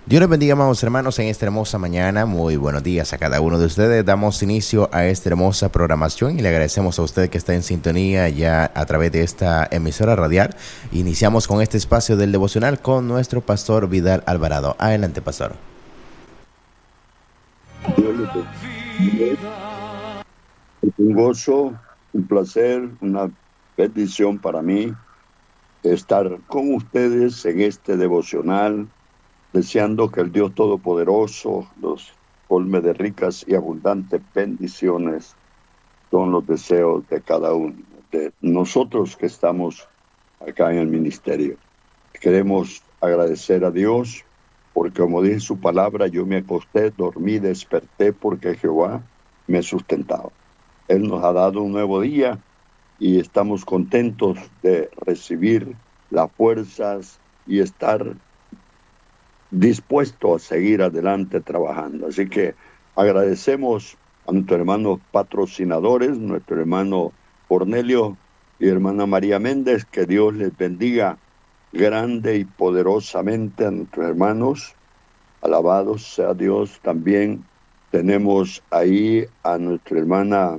Dios les bendiga, amados hermanos, en esta hermosa mañana. Muy buenos días a cada uno de ustedes. Damos inicio a esta hermosa programación y le agradecemos a usted que está en sintonía ya a través de esta emisora radial. Iniciamos con este espacio del devocional con nuestro pastor Vidal Alvarado. Adelante, pastor. Dios les bendiga. Es un gozo, un placer, una bendición para mí estar con ustedes en este devocional, deseando que el Dios Todopoderoso los colme de ricas y abundantes bendiciones. Son los deseos de cada uno de nosotros que estamos acá en el ministerio. Queremos agradecer a Dios porque, como dice su palabra, yo me acosté, dormí, desperté porque Jehová me sustentaba. Él nos ha dado un nuevo día y estamos contentos de recibir las fuerzas y estar dispuestos a seguir adelante trabajando. Así que agradecemos a nuestros hermanos patrocinadores, nuestro hermano Cornelio y hermana María Méndez, que Dios les bendiga grande y poderosamente a nuestros hermanos. Alabado sea Dios. También tenemos ahí a nuestra hermana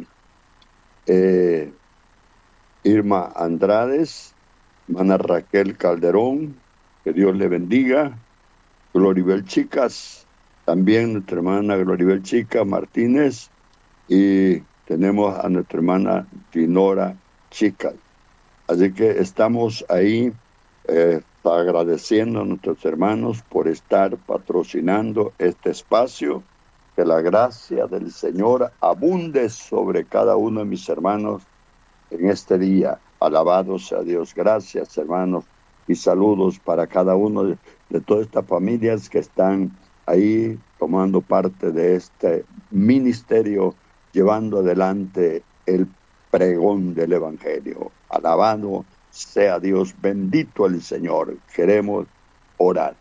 Irma Andrades, hermana Raquel Calderón, que Dios le bendiga. Gloribel Chicas, también nuestra hermana Gloribel Chica Martínez, y tenemos a nuestra hermana Dinora Chicas. Así que estamos ahí agradeciendo a nuestros hermanos por estar patrocinando este espacio. Que la gracia del Señor abunde sobre cada uno de mis hermanos en este día. Alabado sea Dios. Gracias, hermanos, y saludos para cada uno de todas estas familias que están ahí tomando parte de este ministerio, llevando adelante el pregón del Evangelio. Alabado sea Dios, bendito el Señor. Queremos orar.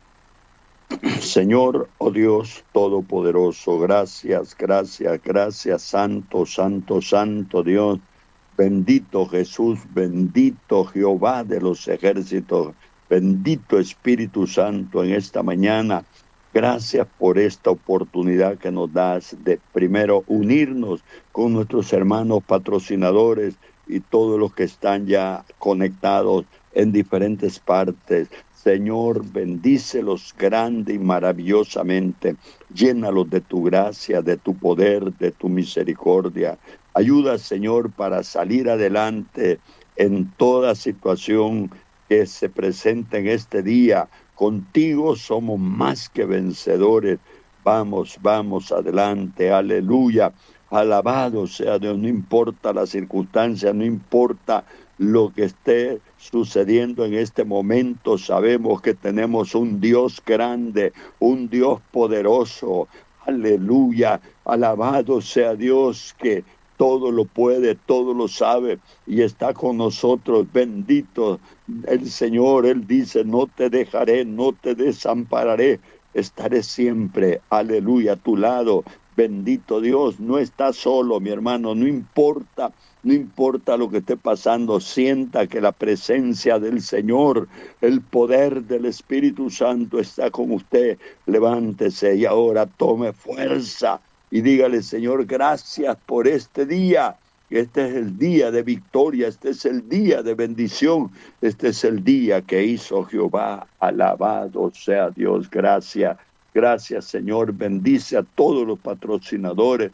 Señor, oh Dios Todopoderoso, gracias, gracias, gracias, Santo, Santo, Santo Dios. Bendito Jesús, bendito Jehová de los ejércitos, bendito Espíritu Santo en esta mañana. Gracias por esta oportunidad que nos das de primero unirnos con nuestros hermanos patrocinadores y todos los que están ya conectados en diferentes partes. Señor, bendícelos grande y maravillosamente. Llénalos de tu gracia, de tu poder, de tu misericordia. Ayuda, Señor, para salir adelante en toda situación que se presente en este día. Contigo somos más que vencedores. Vamos, vamos adelante. Aleluya. Alabado sea Dios. No importa la circunstancia, no importa lo que esté sucediendo en este momento. Sabemos que tenemos un Dios grande, un Dios poderoso. Aleluya. Alabado sea Dios que todo lo puede, todo lo sabe y está con nosotros. Bendito el Señor. Él dice, no te dejaré, no te desampararé. Estaré siempre, aleluya, a tu lado. Bendito Dios, no estás solo, mi hermano, no importa lo que esté pasando, sienta que la presencia del Señor, el poder del Espíritu Santo está con usted. Levántese y ahora tome fuerza y dígale, Señor, gracias por este día. Este es el día de victoria, este es el día de bendición, este es el día que hizo Jehová. Alabado sea Dios, gracias. Gracias, Señor. Bendice a todos los patrocinadores.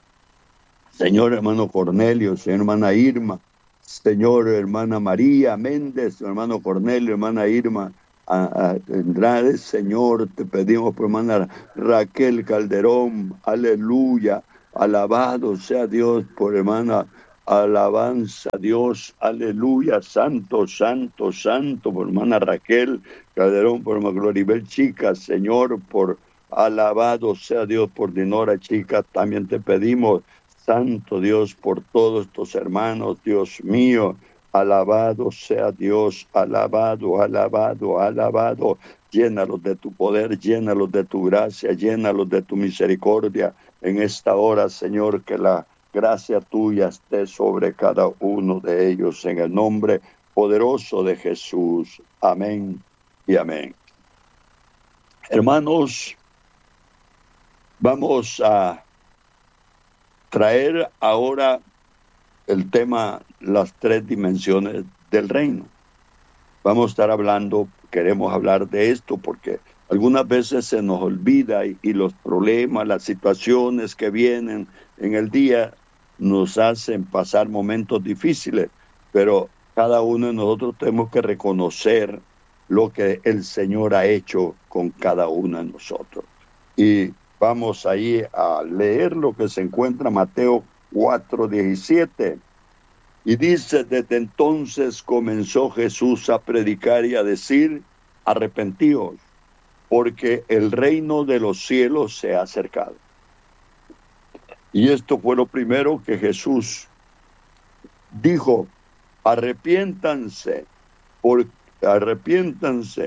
Señor hermano Cornelio, señor hermana Irma, señor hermana María Méndez, hermano Cornelio, hermana Irma Andrade, Señor, te pedimos por hermana Raquel Calderón, aleluya, alabado sea Dios por hermana, alabanza a Dios, aleluya, santo, santo, santo, por hermana Raquel Calderón, por hermana Gloribel Chica, Señor, por alabado sea Dios por Dinora Chica, también te pedimos, Santo Dios, por todos estos hermanos, Dios mío, alabado sea Dios, alabado, alabado, alabado. Llénalos de tu poder, llénalos de tu gracia, llénalos de tu misericordia. En esta hora, Señor, que la gracia tuya esté sobre cada uno de ellos, en el nombre poderoso de Jesús. Amén y amén. Hermanos, vamos a traer ahora el tema, las tres dimensiones del reino. Vamos a estar hablando, queremos hablar de esto porque algunas veces se nos olvida y los problemas, las situaciones que vienen en el día nos hacen pasar momentos difíciles, pero cada uno de nosotros tenemos que reconocer lo que el Señor ha hecho con cada uno de nosotros. Y vamos ahí a leer lo que se encuentra en Mateo 4:17. Y dice: desde entonces comenzó Jesús a predicar y a decir: arrepentíos, porque el reino de los cielos se ha acercado. Y esto fue lo primero que Jesús dijo: arrepiéntanse, arrepiéntanse.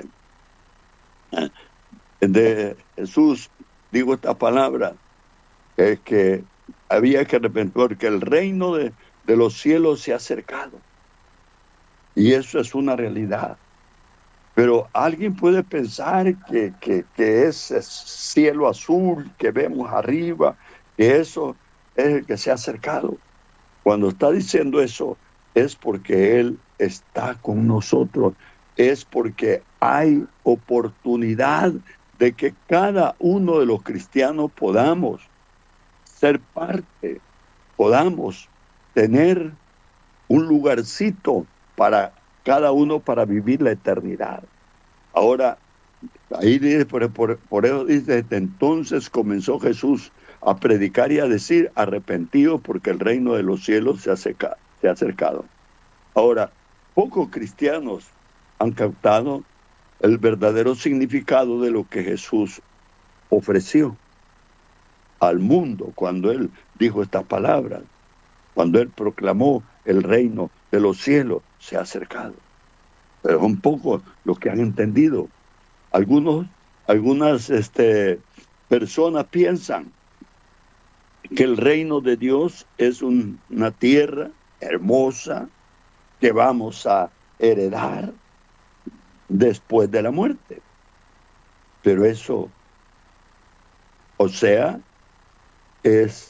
Jesús dijo esta palabra, que había que arrepentir, porque el reino de los cielos se ha acercado. Y eso es una realidad. Pero alguien puede pensar que ese cielo azul que vemos arriba, que eso es el que se ha acercado. Cuando está diciendo eso, es porque Él está con nosotros. Es porque hay oportunidad de que cada uno de los cristianos podamos ser parte, podamos tener un lugarcito para cada uno para vivir la eternidad. Ahora, ahí dice, por eso dice: desde entonces comenzó Jesús a predicar y a decir: arrepentidos, porque el reino de los cielos se ha acercado. Ahora, pocos cristianos han captado el verdadero significado de lo que Jesús ofreció al mundo cuando Él dijo estas palabras, cuando Él proclamó: el reino de los cielos se ha acercado. Pero son pocos los que han entendido. Algunas personas piensan que el reino de Dios es una tierra hermosa que vamos a heredar después de la muerte. Pero eso, o sea, es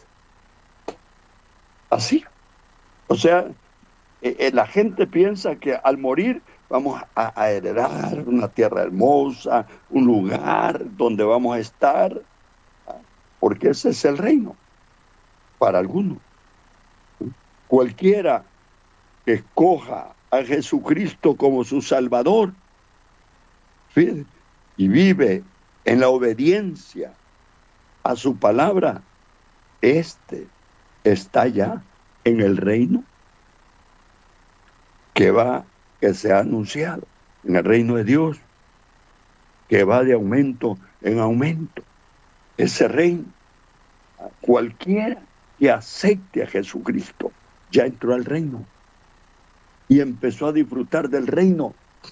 así. O sea, la gente piensa que al morir vamos a heredar una tierra hermosa, un lugar donde vamos a estar, porque ese es el reino para algunos. Cualquiera que escoja a Jesucristo como su Salvador, fíjate, y vive en la obediencia a su palabra, está ya en el reino que se ha anunciado, en el reino de Dios, que va de aumento en aumento. Ese reino, cualquiera que acepte a Jesucristo, ya entró al reino y empezó a disfrutar del reino.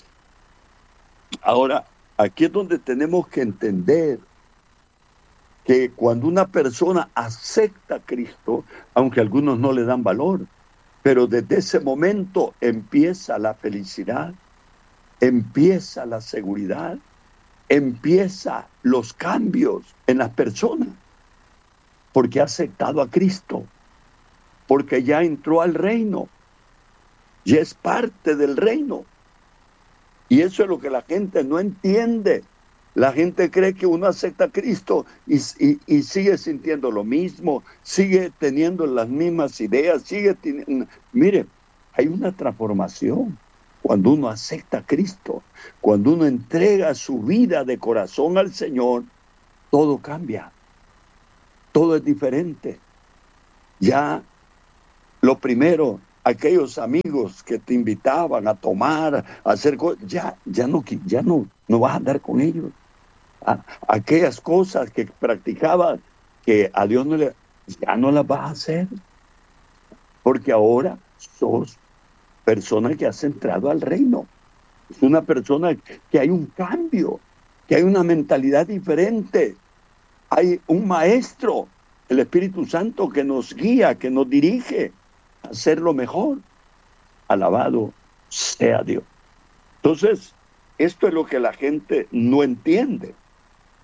Ahora, aquí es donde tenemos que entender que cuando una persona acepta a Cristo, aunque algunos no le dan valor, pero desde ese momento empieza la felicidad, empieza la seguridad, empieza los cambios en las personas, porque ha aceptado a Cristo, porque ya entró al reino, ya es parte del reino. Y eso es lo que la gente no entiende. La gente cree que uno acepta a Cristo y sigue sintiendo lo mismo, sigue teniendo las mismas ideas, sigue teniendo... Mire, hay una transformación cuando uno acepta a Cristo, cuando uno entrega su vida de corazón al Señor, todo cambia, todo es diferente. Ya lo primero, aquellos amigos que te invitaban a tomar, a hacer cosas, ya no vas a andar con ellos. Aquellas cosas que practicaba que a Dios ya no las vas a hacer, porque ahora sos persona que has entrado al reino. Es una persona que hay un cambio, que hay una mentalidad diferente, hay un maestro, el Espíritu Santo, que nos guía, que nos dirige a hacer lo mejor. Alabado sea Dios. Entonces, esto es lo que la gente no entiende.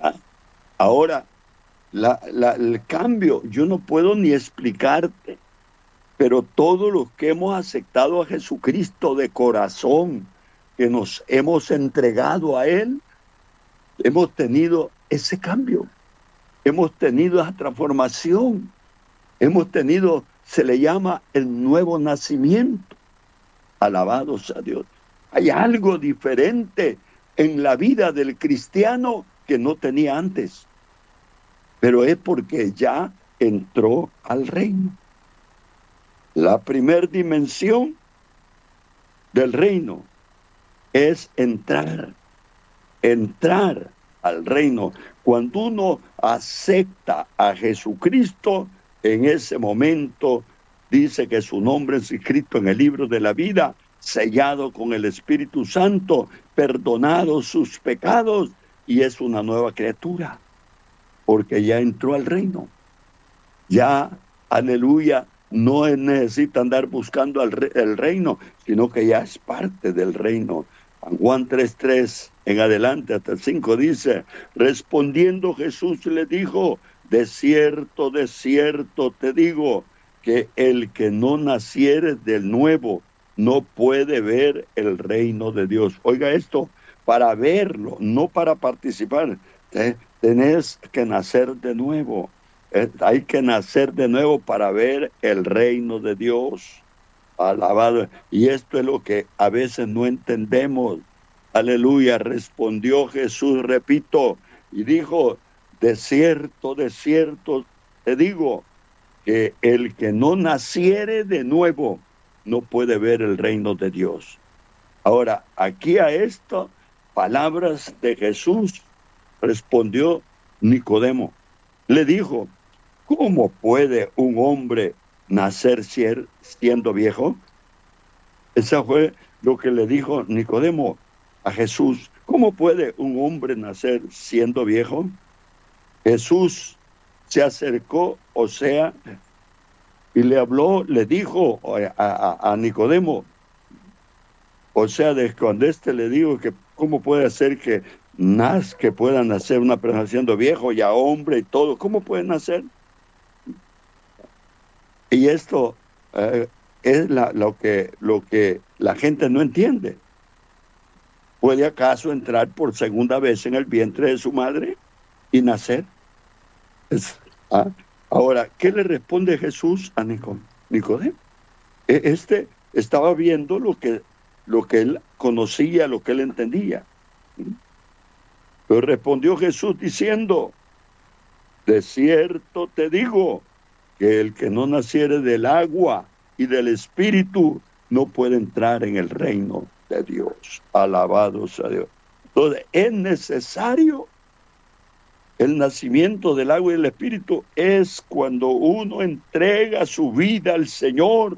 Ah, Ahora, el cambio, yo no puedo ni explicarte, pero todos los que hemos aceptado a Jesucristo de corazón, que nos hemos entregado a Él, hemos tenido ese cambio, hemos tenido esa transformación, hemos tenido, se le llama el nuevo nacimiento. Alabados a Dios. Hay algo diferente en la vida del cristiano que no tenía antes, pero es porque ya entró al reino. La primera dimensión del reino es entrar al reino. Cuando uno acepta a Jesucristo, en ese momento dice que su nombre es escrito en el libro de la vida, sellado con el Espíritu Santo, perdonados sus pecados, y es una nueva criatura, porque ya entró al reino. Ya, aleluya, no necesita andar buscando el reino, sino que ya es parte del reino. Juan 3:3 en adelante hasta el 5 dice, respondiendo Jesús le dijo, de cierto te digo, que el que no naciere de nuevo no puede ver el reino de Dios. Oiga esto, para verlo, no para participar, tenés que nacer de nuevo. Hay que nacer de nuevo para ver el reino de Dios. Alabado. Y esto es lo que a veces no entendemos. Aleluya. Respondió Jesús, repito, y dijo, de cierto te digo, que el que no naciere de nuevo no puede ver el reino de Dios. Ahora, aquí a estas palabras de Jesús respondió Nicodemo. Le dijo, ¿cómo puede un hombre nacer siendo viejo? Eso fue lo que le dijo Nicodemo a Jesús. ¿Cómo puede un hombre nacer siendo viejo? Jesús se acercó, y le habló, le dijo a Nicodemo, de cuando le digo que cómo puede ser que pueda nacer una persona siendo viejo, ya hombre y todo, ¿cómo puede nacer? Y esto es lo que la gente no entiende. ¿Puede acaso entrar por segunda vez en el vientre de su madre y nacer? Ahora, ¿qué le responde Jesús a Nicodemo? Este estaba viendo lo que él conocía, lo que él entendía. Pero respondió Jesús diciendo, de cierto te digo, que el que no naciere del agua y del Espíritu no puede entrar en el reino de Dios. Alabados a Dios. Entonces, es necesario el nacimiento del agua y del Espíritu, es cuando uno entrega su vida al Señor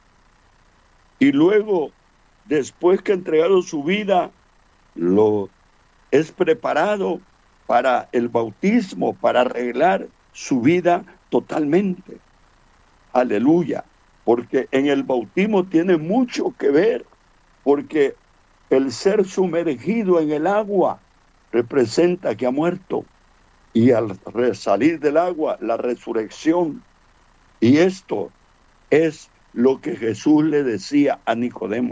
y luego, después que ha entregado su vida, lo es preparado para el bautismo, para arreglar su vida totalmente. Aleluya. Porque en el bautismo tiene mucho que ver, porque el ser sumergido en el agua representa que ha muerto, y al salir del agua, la resurrección. Y esto es lo que Jesús le decía a Nicodemo.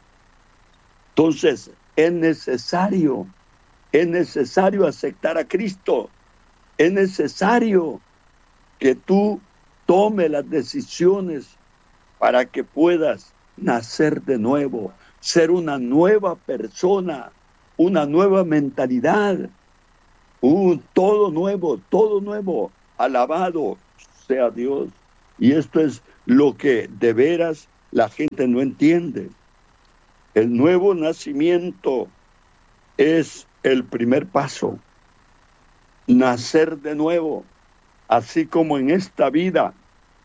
Entonces, es necesario aceptar a Cristo. Es necesario que tú tomes las decisiones para que puedas nacer de nuevo, ser una nueva persona, una nueva mentalidad, todo nuevo, alabado sea Dios. Y esto es lo que de veras la gente no entiende. El nuevo nacimiento es el primer paso, nacer de nuevo, así como en esta vida.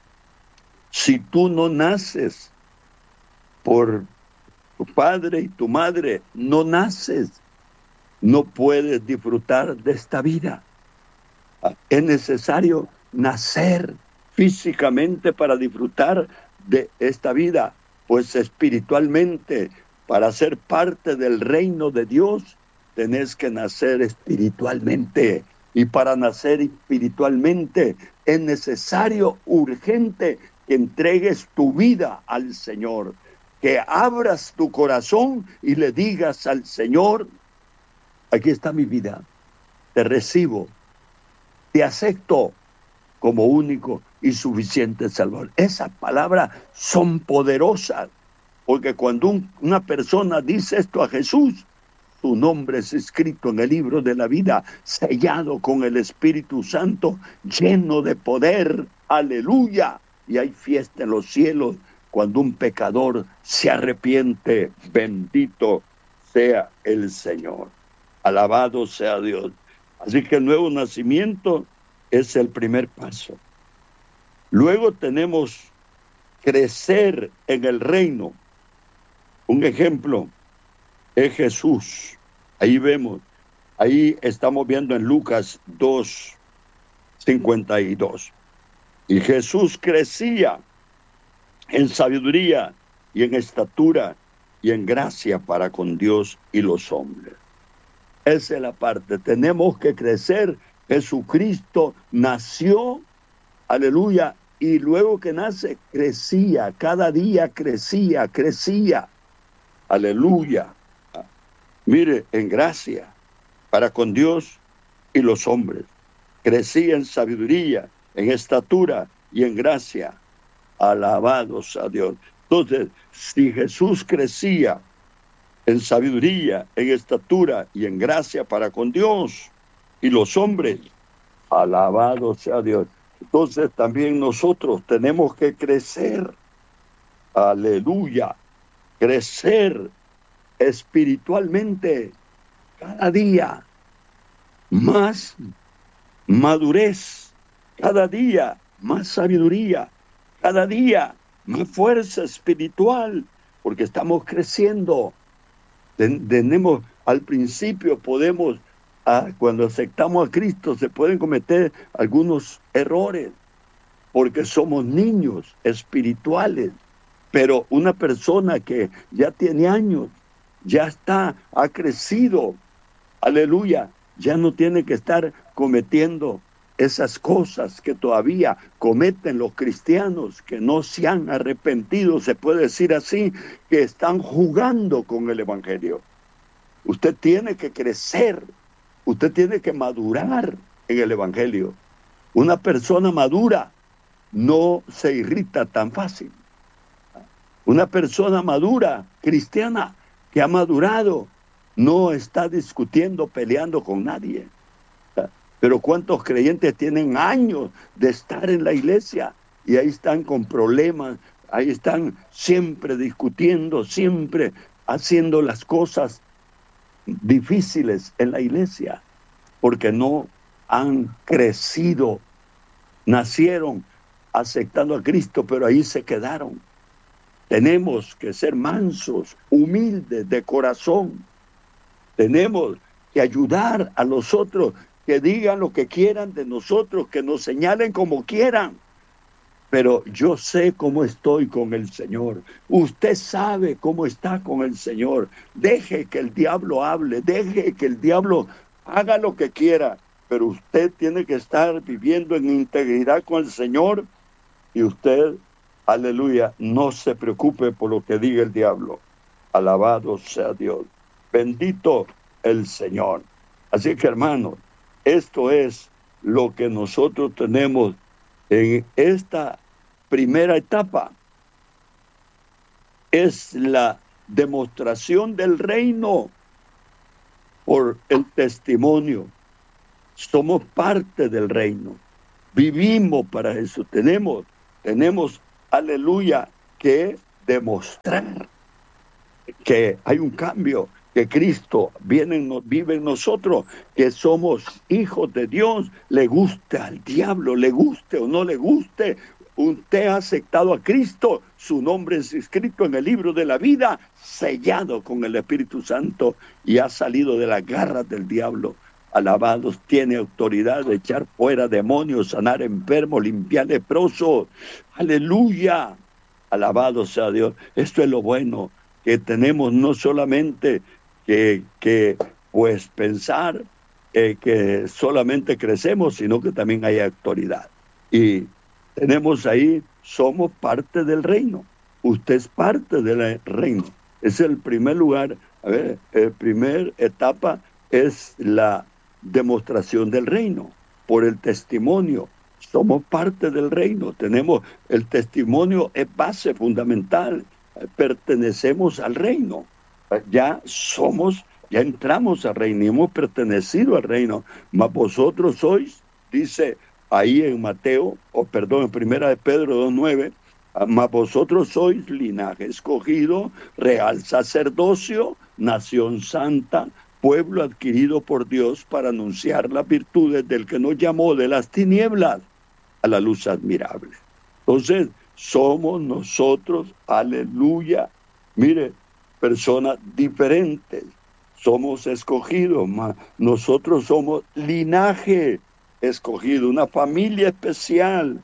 Si tú no naces por tu padre y tu madre, no naces, no puedes disfrutar de esta vida. Es necesario nacer físicamente para disfrutar de esta vida, pues espiritualmente, para ser parte del reino de Dios, tenés que nacer espiritualmente. Y para nacer espiritualmente es necesario, urgente, que entregues tu vida al Señor, que abras tu corazón y le digas al Señor: aquí está mi vida, te recibo, te acepto como único y suficiente Salvador. Esas palabras son poderosas, porque cuando una persona dice esto a Jesús, su nombre es escrito en el libro de la vida, sellado con el Espíritu Santo, lleno de poder. Aleluya. Y hay fiesta en los cielos cuando un pecador se arrepiente. Bendito sea el Señor. Alabado sea Dios. Así que el nuevo nacimiento es el primer paso. Luego tenemos crecer en el reino. Un ejemplo es Jesús. Ahí estamos viendo en Lucas 2:52. Y Jesús crecía en sabiduría y en estatura y en gracia para con Dios y los hombres. Esa es la parte. Tenemos que crecer. Jesucristo nació, aleluya, y luego que nace, crecía. Cada día crecía. Aleluya. Mire, en gracia para con Dios y los hombres. Crecía en sabiduría, en estatura y en gracia. Alabados a Dios. Entonces, si Jesús crecía en sabiduría, en estatura y en gracia para con Dios y los hombres, alabado sea Dios. Entonces también nosotros tenemos que crecer. Aleluya. Crecer espiritualmente cada día. Más madurez. Cada día más sabiduría. Cada día más fuerza espiritual. Porque estamos creciendo. Tenemos, al principio podemos, cuando aceptamos a Cristo, se pueden cometer algunos errores, porque somos niños espirituales. Pero una persona que ya tiene años, ha crecido, aleluya, ya no tiene que estar cometiendo esas cosas que todavía cometen los cristianos que no se han arrepentido, se puede decir así, que están jugando con el Evangelio. Usted tiene que crecer, usted tiene que madurar en el Evangelio. Una persona madura no se irrita tan fácil. Una persona madura, cristiana, que ha madurado, no está discutiendo, peleando con nadie. Pero ¿cuántos creyentes tienen años de estar en la iglesia y ahí están con problemas, ahí están siempre discutiendo, siempre haciendo las cosas difíciles en la iglesia? Porque no han crecido, nacieron aceptando a Cristo, pero ahí se quedaron. Tenemos que ser mansos, humildes de corazón. Tenemos que ayudar a los otros, que digan lo que quieran de nosotros, que nos señalen como quieran. Pero yo sé cómo estoy con el Señor. Usted sabe cómo está con el Señor. Deje que el diablo hable, deje que el diablo haga lo que quiera. Pero usted tiene que estar viviendo en integridad con el Señor. Y usted, aleluya, no se preocupe por lo que diga el diablo. Alabado sea Dios. Bendito el Señor. Así que, hermanos, esto es lo que nosotros tenemos en esta primera etapa. Es la demostración del reino por el testimonio. Somos parte del reino. Vivimos para eso. Tenemos, aleluya, que demostrar que hay un cambio, que Cristo vive en nosotros, que somos hijos de Dios, le guste al diablo, le guste o no le guste. Usted ha aceptado a Cristo, su nombre es escrito en el libro de la vida, sellado con el Espíritu Santo y ha salido de las garras del diablo. Alabados, tiene autoridad de echar fuera demonios, sanar enfermos, limpiar leprosos. Aleluya, alabado sea Dios. Esto es lo bueno que tenemos, no solamente que pues pensar que solamente crecemos, sino que también hay autoridad. Y tenemos ahí, somos parte del reino. Usted es parte del reino. Es el primer lugar. A ver, la primera etapa es la demostración del reino por el testimonio. Somos parte del reino. Tenemos el testimonio, es base fundamental. Pertenecemos al reino. Ya entramos al reino y hemos pertenecido al reino. Mas vosotros sois, dice ahí en en primera de Pedro 2:9, mas vosotros sois linaje escogido, real sacerdocio, nación santa, pueblo adquirido por Dios para anunciar las virtudes del que nos llamó de las tinieblas a la luz admirable. Entonces, somos nosotros, aleluya, mire, personas diferentes, somos escogidos, nosotros somos linaje escogido, una familia especial,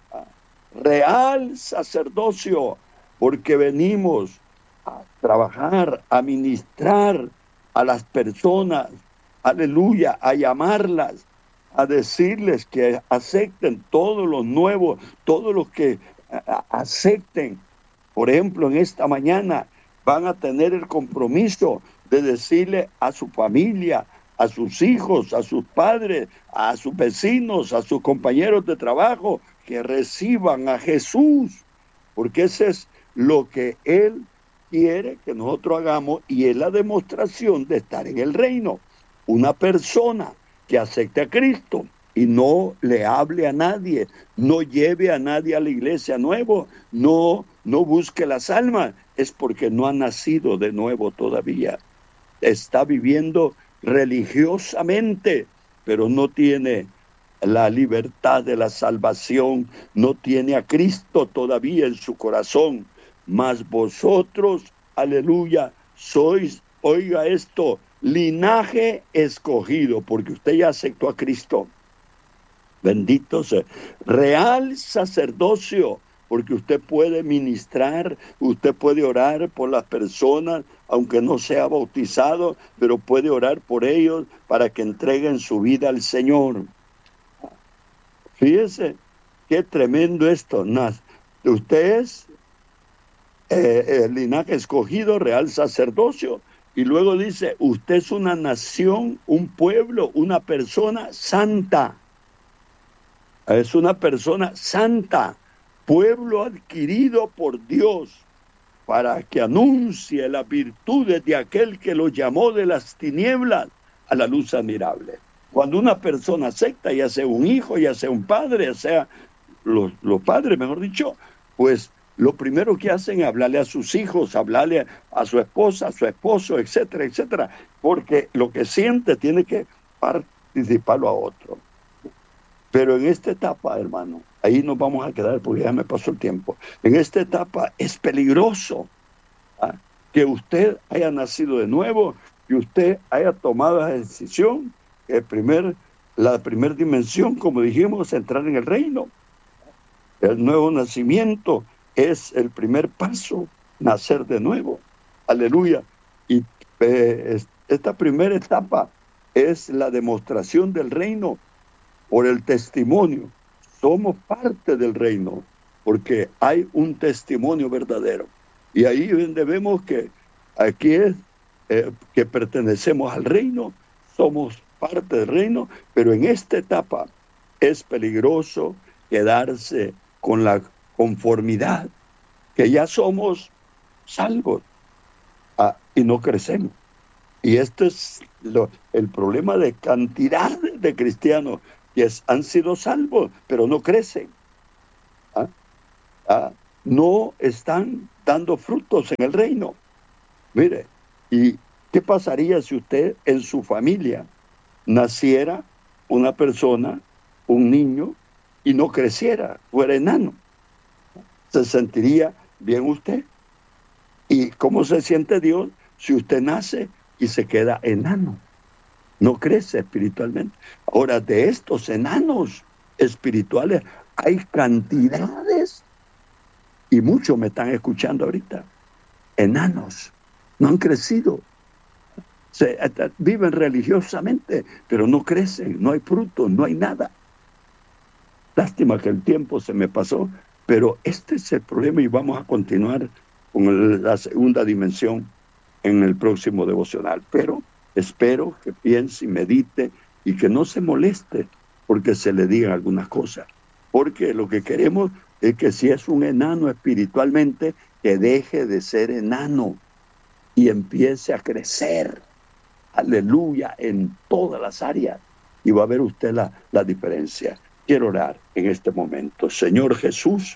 real sacerdocio, porque venimos a trabajar, a ministrar a las personas, aleluya, a llamarlas, a decirles que acepten todo lo nuevo, todo lo que acepten. Por ejemplo, en esta mañana van a tener el compromiso de decirle a su familia, a sus hijos, a sus padres, a sus vecinos, a sus compañeros de trabajo, que reciban a Jesús, porque ese es lo que Él quiere que nosotros hagamos y es la demostración de estar en el reino. Una persona que acepte a Cristo y no le hable a nadie, no lleve a nadie a la iglesia nuevo, no busque las almas, es porque no ha nacido de nuevo todavía. Está viviendo religiosamente, pero no tiene la libertad de la salvación, no tiene a Cristo todavía en su corazón. Mas vosotros, aleluya, sois, oiga esto, linaje escogido, porque usted ya aceptó a Cristo. Bendito sea. Real sacerdocio, porque usted puede ministrar, usted puede orar por las personas, aunque no sea bautizado, pero puede orar por ellos para que entreguen su vida al Señor. Fíjese, qué tremendo esto. Usted es el linaje escogido, real sacerdocio, y luego dice, usted es una nación, un pueblo, una persona santa. Es una persona santa, pueblo adquirido por Dios, para que anuncie las virtudes de aquel que lo llamó de las tinieblas a la luz admirable. Cuando una persona acepta, ya sea un hijo, ya sea un padre, ya sea los padres, mejor dicho, pues lo primero que hacen es hablarle a sus hijos, hablarle a su esposa, a su esposo, etcétera, etcétera, porque lo que siente tiene que participarlo a otro. Pero en esta etapa, hermano, ahí nos vamos a quedar porque ya me pasó el tiempo. En esta etapa es peligroso que usted haya nacido de nuevo, que usted haya tomado la decisión, la primera dimensión, como dijimos, entrar en el reino. El nuevo nacimiento es el primer paso, nacer de nuevo. Aleluya. Y esta primera etapa es la demostración del reino por el testimonio. Somos parte del reino porque hay un testimonio verdadero. Y ahí vemos que aquí es que pertenecemos al reino, somos parte del reino, pero en esta etapa es peligroso quedarse con la conformidad, que ya somos salvos y no crecemos. Y esto es el problema de cantidad de cristianos que han sido salvos, pero no crecen. No están dando frutos en el reino. Mire, ¿y qué pasaría si usted en su familia naciera una persona, un niño, y no creciera, fuera enano? ¿Se sentiría bien usted? ¿Y cómo se siente Dios si usted nace y se queda enano? No crece espiritualmente. Ahora, de estos enanos espirituales hay cantidades, y muchos me están escuchando ahorita. Enanos, no han crecido. Viven religiosamente, pero no crecen, no hay fruto, no hay nada. Lástima que el tiempo se me pasó, pero este es el problema y vamos a continuar con la segunda dimensión en el próximo devocional. Pero espero que piense y medite y que no se moleste porque se le digan algunas cosas. Porque lo que queremos es que si es un enano espiritualmente, que deje de ser enano y empiece a crecer. Aleluya, en todas las áreas. Y va a ver usted la diferencia. Quiero orar en este momento. Señor Jesús,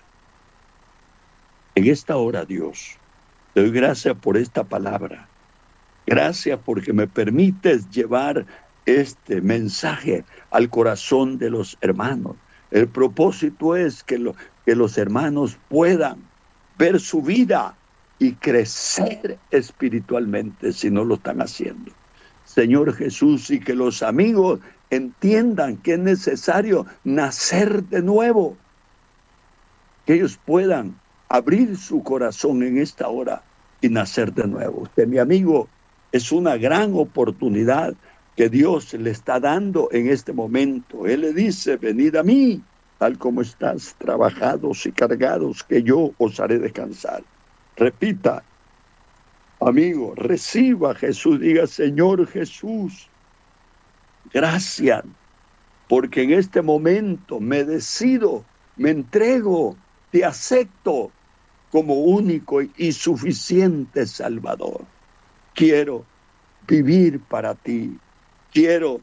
en esta hora, Dios, te doy gracias por esta palabra. Gracias porque me permites llevar este mensaje al corazón de los hermanos. El propósito es que los hermanos puedan ver su vida y crecer espiritualmente si no lo están haciendo. Señor Jesús, y que los amigos entiendan que es necesario nacer de nuevo, que ellos puedan abrir su corazón en esta hora y nacer de nuevo. Usted, mi amigo, es una gran oportunidad que Dios le está dando en este momento. Él le dice, venid a mí, tal como estás, trabajados y cargados, que yo os haré descansar. Repita, amigo, reciba a Jesús, diga, Señor Jesús, gracias, porque en este momento me decido, me entrego, te acepto como único y suficiente Salvador. Quiero vivir para ti, quiero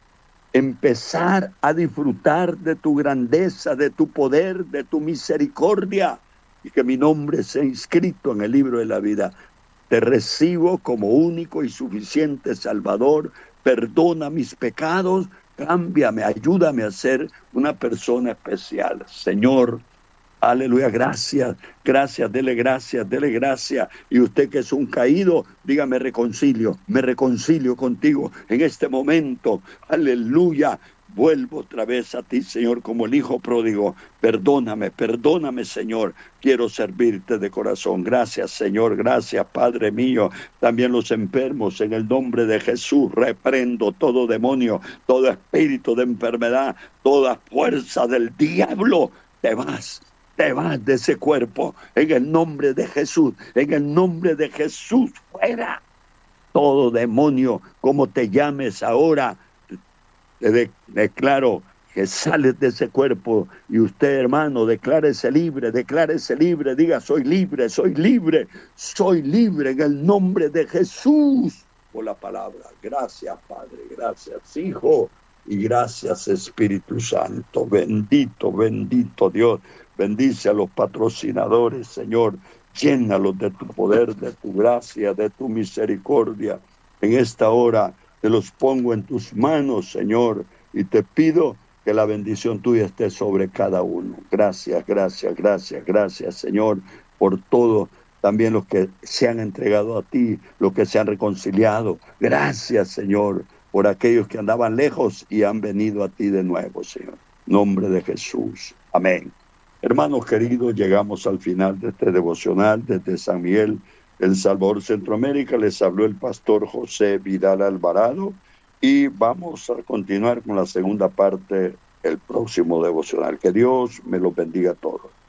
empezar a disfrutar de tu grandeza, de tu poder, de tu misericordia, y que mi nombre sea inscrito en el libro de la vida. Te recibo como único y suficiente Salvador, perdona mis pecados, cámbiame, ayúdame a ser una persona especial. Señor, aleluya, gracias, gracias, dele gracias, dele gracias. Y usted que es un caído, dígame me reconcilio contigo en este momento. Aleluya, vuelvo otra vez a ti, Señor, como el hijo pródigo. Perdóname, perdóname, Señor. Quiero servirte de corazón. Gracias, Señor, gracias, Padre mío. También los enfermos, en el nombre de Jesús, reprendo todo demonio, todo espíritu de enfermedad, toda fuerza del diablo. Te vas de ese cuerpo, en el nombre de Jesús, en el nombre de Jesús, fuera. Todo demonio, como te llames ahora, te declaro que sales de ese cuerpo. Y usted, hermano, declárese libre, diga, soy libre, soy libre, soy libre en el nombre de Jesús. Por la palabra, gracias Padre, gracias Hijo, y gracias Espíritu Santo. Bendito, bendito Dios. Bendice a los patrocinadores, Señor. Llénalos de tu poder, de tu gracia, de tu misericordia. En esta hora te los pongo en tus manos, Señor, y te pido que la bendición tuya esté sobre cada uno. Gracias, gracias, gracias, gracias, Señor, por todo. También los que se han entregado a ti, los que se han reconciliado. Gracias, Señor, por aquellos que andaban lejos y han venido a ti de nuevo, Señor. En nombre de Jesús. Amén. Hermanos queridos, llegamos al final de este devocional desde San Miguel, El Salvador, Centroamérica. Les habló el pastor José Vidal Alvarado y vamos a continuar con la segunda parte el próximo devocional. Que Dios me los bendiga a todos.